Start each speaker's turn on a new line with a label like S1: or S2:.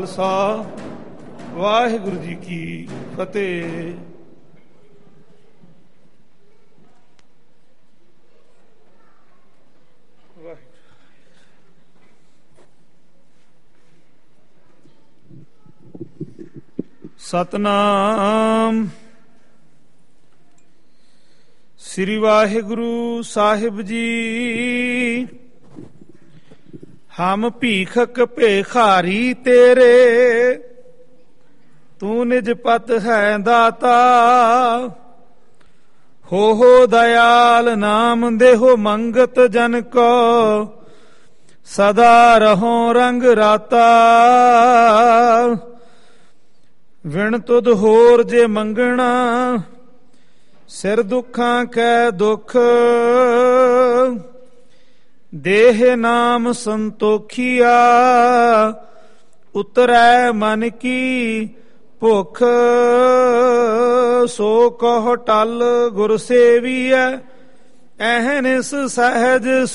S1: ਖਾਲਸਾ ਵਾਹਿਗੁਰੂ ਜੀ ਕੀ ਫਤਿਹ। ਸਤਨਾਮ ਸ੍ਰੀ ਵਾਹਿਗੁਰੂ ਸਾਹਿਬ ਜੀ। ਹਮ ਭੀਖਕ ਭੇਖਾਰੀ ਤੇਰੇ, ਤੂੰ ਨਿਜ ਪਤ ਹੈ ਦਾਤਾ। ਹੋ ਦਇਆਲ ਨਾਮ ਦੇਹੋ ਮੰਗਤ ਜਨ ਕੋ, ਸਦਾ ਰਹੋ ਰੰਗ ਰਾਤਾ। ਵਿਣ ਤੁਧ ਹੋਰ ਜੇ ਮੰਗਣਾ, ਸਿਰ ਦੁੱਖਾਂ ਕੈ ਦੁੱਖ। ਦੇਹ ਨਾਮ ਸੰਤੋਖੀਆ, ਉਤਰੈ ਮਨ ਕੀ ਭੁਖ। ਸੋ ਕਹੁ ਟਲ ਗੁਰ ਸੇਵੀਐ, ਐਹਨਿਸ ਸਹਿਜ